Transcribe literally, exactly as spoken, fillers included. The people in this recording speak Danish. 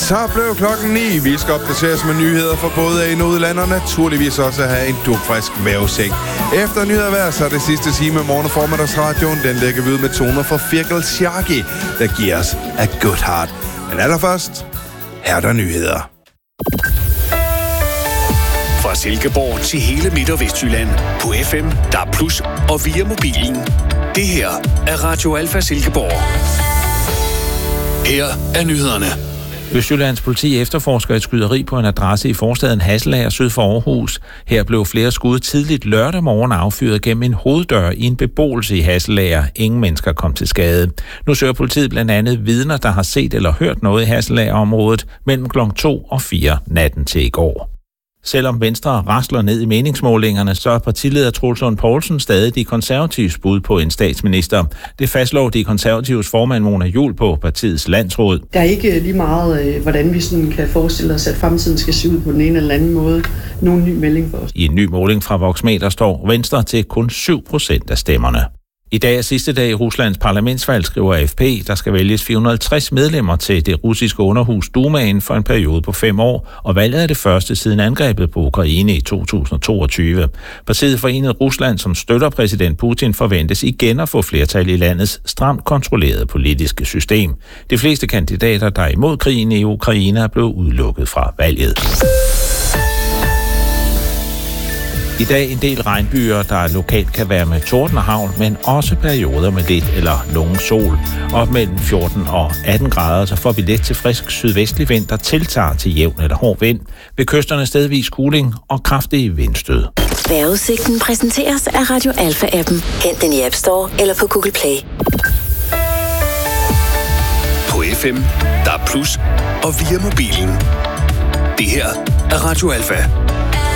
Så blev klokken ni. Vi skal opdateres med nyheder for både ind og udland, og naturligvis også have en dugfrisk væveseng. Efter nyheder hver, så er det sidste time af morgen- og formiddagsradioen. Den lægger vi ud med toner fra Firkel Sharky, der giver os a good heart. Men allerførst, her er der nyheder. Fra Silkeborg til hele Midt- og Vestjylland på F M, D A B plus, og via mobilen. Det her er Radio Alfa Silkeborg. Her er nyhederne. Østjyllands politi efterforsker et skyderi på en adresse i forstaden Hasselager syd for Aarhus. Her blev flere skud tidligt lørdag morgen affyret gennem en hoveddør i en beboelse i Hasselager. Ingen mennesker kom til skade. Nu søger politiet blandt andet vidner, der har set eller hørt noget i Hasselager-området mellem klokken to og fire natten til i går. Selvom Venstre rasler ned i meningsmålingerne, så er partileder Troels Lund Poulsen stadig de konservatives bud på en statsminister. Det fastslår de konservatives formand Mona Juul på partiets landsråd. Der er ikke lige meget, hvordan vi sådan kan forestille os, at fremtiden skal se ud på den ene eller anden måde. Nogen ny melding for os. I en ny måling fra Voxmeter står Venstre til kun syv procent af stemmerne. I dag er sidste dag i Ruslands parlamentsvalg, skriver A F P. Der skal vælges fire hundrede og halvtreds medlemmer til det russiske underhus Dumaen for en periode på fem år, og valget er det første siden angrebet på Ukraine i to tusind og toogtyve. Partiet Forenet Rusland, som støtter præsident Putin, forventes igen at få flertal i landets stramt kontrollerede politiske system. De fleste kandidater, der er imod krigen i Ukraine, er blevet udelukket fra valget. I dag en del regnbyer, der lokalt kan være med torden og hagl, men også perioder med lidt eller nogen sol. Op mellem fjorten og atten grader, så får vi let til frisk sydvestlig vind, der tiltager til jævn eller hård vind. Ved kysterne stedvis kuling og kraftige vindstød. Vejrudsigten præsenteres af Radio Alfa-appen. Hent den i App Store eller på Google Play. På F M, D A B plus, og via mobilen. Det her er Radio Alfa.